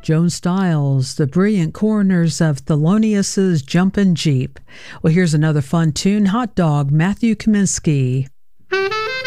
Joan Styles, the brilliant coroners of Thelonious' Jumpin' Jeep. Well, here's another fun tune, Hot Dog, Matthew Kaminsky.